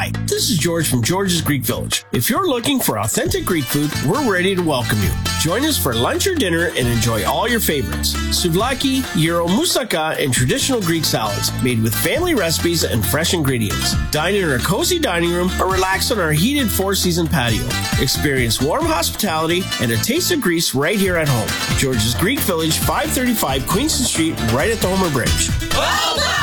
Hi, this is George from George's Greek Village. If you're looking for authentic Greek food, we're ready to welcome you. Join us for lunch or dinner and enjoy all your favorites. Souvlaki, gyro, moussaka, and traditional Greek salads made with family recipes and fresh ingredients. Dine in our cozy dining room or relax on our heated four-season patio. Experience warm hospitality and a taste of Greece right here at home. George's Greek Village, 535 Queenston Street, right at the Homer Bridge. Well done!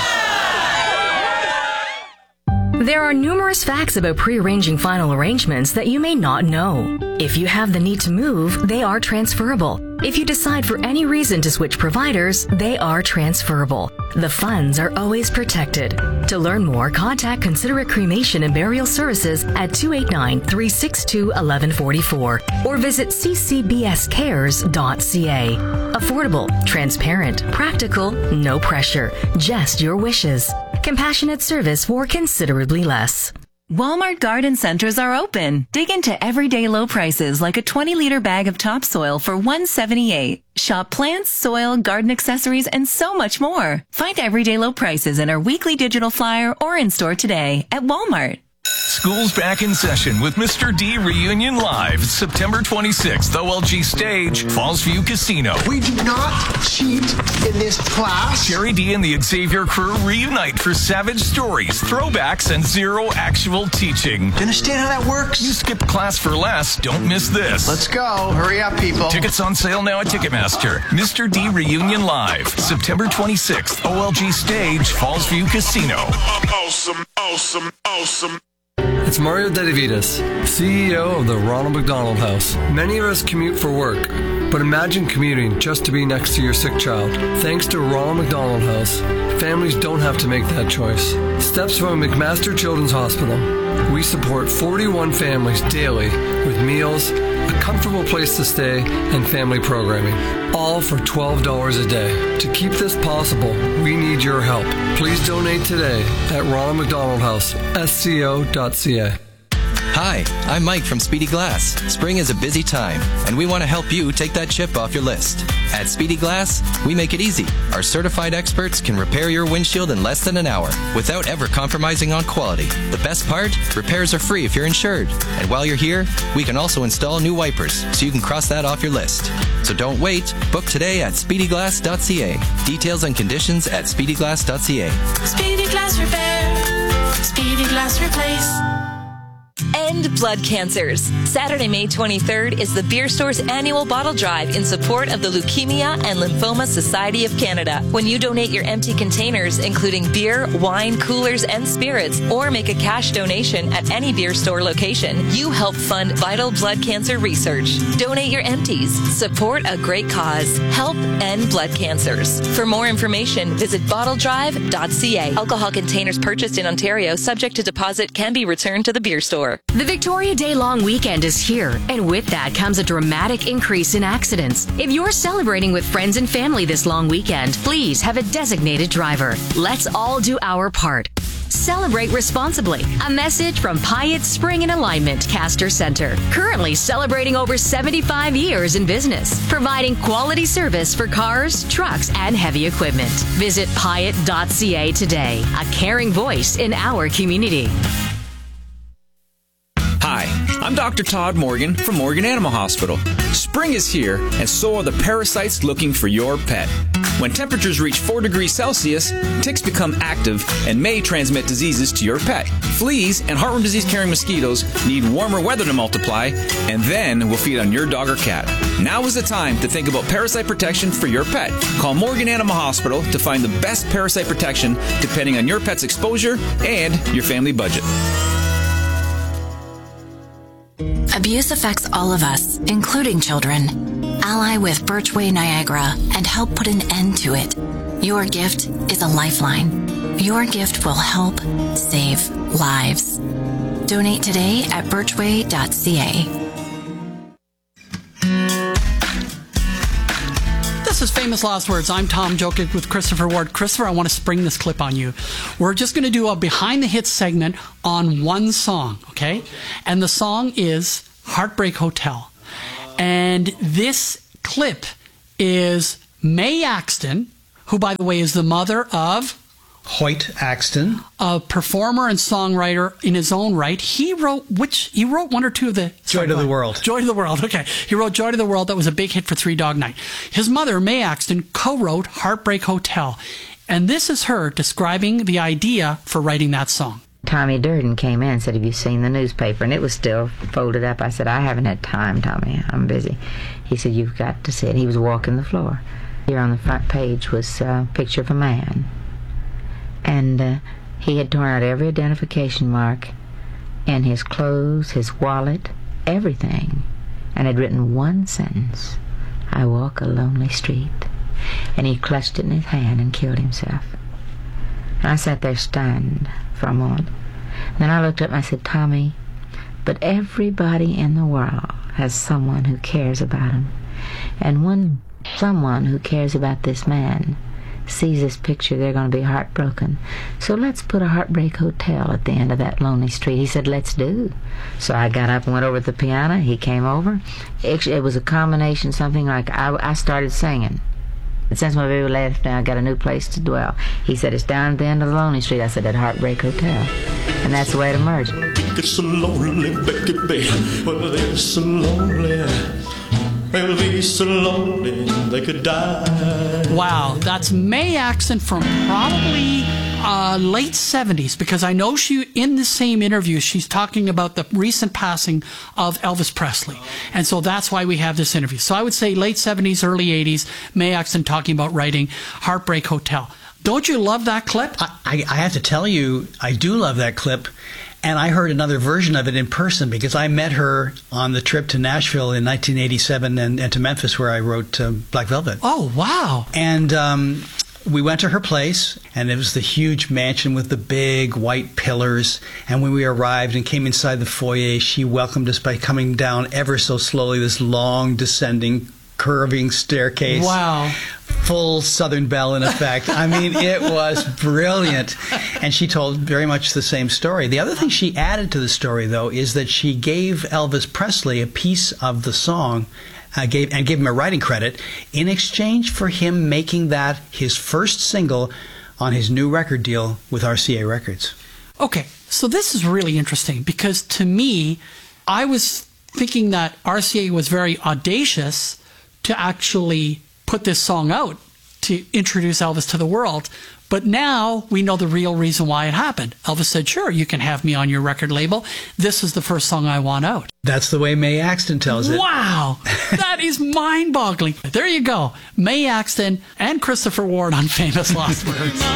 There are numerous facts about pre-arranging final arrangements that you may not know. If you have the need to move, they are transferable. If you decide for any reason to switch providers, they are transferable. The funds are always protected. To learn more, contact Considerate Cremation and Burial Services at 289-362-1144 or visit ccbscares.ca. Affordable, transparent, practical, no pressure, just your wishes. Compassionate service for considerably less. Walmart garden centers are open. Dig into everyday low prices like a 20-liter bag of topsoil for $1.78. Shop plants, soil, garden accessories, and so much more. Find everyday low prices in our weekly digital flyer or in-store today at Walmart. School's back in session with Mr. D Reunion Live, September 26th, OLG Stage, Fallsview Casino. We do not cheat in this class. Jerry D and the Xavier crew reunite for savage stories, throwbacks, and zero actual teaching. Understand how that works? You skipped class for less. Don't miss this. Let's go. Hurry up, people. Tickets on sale now at Ticketmaster. Mr. D Reunion Live, September 26th, OLG Stage, Fallsview Casino. Awesome, awesome, awesome. It's Mario Dedivitas, CEO of the Ronald McDonald House. Many of us commute for work, but imagine commuting just to be next to your sick child. Thanks to Ronald McDonald House, families don't have to make that choice. Steps from McMaster Children's Hospital. We support 41 families daily with meals, a comfortable place to stay, and family programming, all for $12 a day. To keep this possible, we need your help. Please donate today at Ronald McDonald House, sco.ca. Hi, I'm Mike from Speedy Glass. Spring is a busy time, and we want to help you take that chip off your list. At Speedy Glass, we make it easy. Our certified experts can repair your windshield in less than an hour without ever compromising on quality. The best part? Repairs are free if you're insured. And while you're here, we can also install new wipers, so you can cross that off your list. So don't wait. Book today at speedyglass.ca. Details and conditions at speedyglass.ca. Speedy Glass Repair. Speedy Glass Replace. End blood cancers. Saturday, May 23rd is the Beer Store's annual bottle drive in support of the Leukemia and Lymphoma Society of Canada. When you donate your empty containers, including beer, wine, coolers, and spirits, or make a cash donation at any Beer Store location, you help fund vital blood cancer research. Donate your empties. Support a great cause. Help end blood cancers. For more information, visit bottledrive.ca. Alcohol containers purchased in Ontario, subject to deposit, can be returned to the Beer Store. The Victoria Day long weekend is here, and with that comes a dramatic increase in accidents. If you're celebrating with friends and family this long weekend, please have a designated driver. Let's all do our part. Celebrate responsibly. A message from Pyatt Spring and Alignment Caster Center. Currently celebrating over 75 years in business, providing quality service for cars, trucks, and heavy equipment. Visit Pyatt.ca today. A caring voice in our community. Hi, I'm Dr. Todd Morgan from Morgan Animal Hospital. Spring is here, and so are the parasites looking for your pet. When temperatures reach 4 degrees Celsius, ticks become active and may transmit diseases to your pet. Fleas and heartworm disease-carrying mosquitoes need warmer weather to multiply, and then will feed on your dog or cat. Now is the time to think about parasite protection for your pet. Call Morgan Animal Hospital to find the best parasite protection depending on your pet's exposure and your family budget. Abuse affects all of us, including children. Ally with Birchway Niagara and help put an end to it. Your gift is a lifeline. Your gift will help save lives. Donate today at birchway.ca. This is Famous Last Words. I'm Tom Jokic with Christopher Ward. Christopher, I want to spring this clip on you. We're just going to do a behind the hits segment on one song, okay? And the song is Heartbreak Hotel. And this clip is Mae Axton, who, by the way, is the mother of Hoyt Axton, a performer and songwriter in his own right. He wrote one or two of the Joy to the World. Joy to the World. Okay, he wrote Joy to the World. That was a big hit for Three Dog Night. His mother, Mae Axton, co-wrote Heartbreak Hotel, and this is her describing the idea for writing that song. Tommy Durden came in and said, "Have you seen the newspaper?" And it was still folded up. I said, "I haven't had time, Tommy. I'm busy." He said, "You've got to see it." He was walking the floor. Here on the front page was a picture of a man. And he had torn out every identification mark in his clothes, his wallet, everything, and had written one sentence: "I walk a lonely street." And he clutched it in his hand and killed himself. And I sat there stunned for a moment. And then I looked up and I said, "Tommy, but everybody in the world has someone who cares about him. And when someone who cares about this man sees this picture, they're going to be heartbroken. So let's put a Heartbreak Hotel at the end of that lonely street." He said, "Let's do." So I got up and went over to the piano. He came over. It was a combination, something like I started singing. And since my baby left, now I got a new place to dwell. He said, "It's down at the end of the lonely street." I said, "At Heartbreak Hotel." And that's the way it emerged. It's so lonely, baby. Well, they're so lonely. They'll be so lonely they could die. Wow, that's Mae Axton from probably late 70s, because I know she, in the same interview, she's talking about the recent passing of Elvis Presley. And so that's why we have this interview. So I would say late 70s, early 80s, Mae Axton talking about writing Heartbreak Hotel. Don't you love that clip? I have to tell you, I do love that clip. And I heard another version of it in person because I met her on the trip to Nashville in 1987 and to Memphis, where I wrote Black Velvet. Oh, wow. And we went to her place, and it was the huge mansion with the big white pillars. And when we arrived and came inside the foyer, she welcomed us by coming down ever so slowly this long, descending, curving staircase. Wow. Full Southern Belle in effect. I mean, it was brilliant. And she told very much the same story. The other thing she added to the story, though, is that she gave Elvis Presley a piece of the song, gave him a writing credit in exchange for him making that his first single on his new record deal with RCA Records. Okay, so this is really interesting because to me, I was thinking that RCA was very audacious to actually put this song out to introduce Elvis to the world. But now we know the real reason why it happened. Elvis said, "Sure, you can have me on your record label. This is the first song I want out." That's the way Mae Axton tells it. Wow! That is mind-boggling. There you go. Mae Axton and Christopher Ward on Famous Last Words.